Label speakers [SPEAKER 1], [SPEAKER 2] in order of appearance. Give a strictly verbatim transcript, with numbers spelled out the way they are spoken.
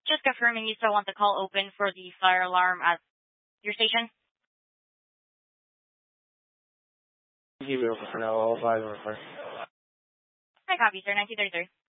[SPEAKER 1] Just confirming you still want the call open for the fire alarm at your station?
[SPEAKER 2] Give it for now. I'll buy the refer.
[SPEAKER 1] I copy, sir. nineteen thirty-three.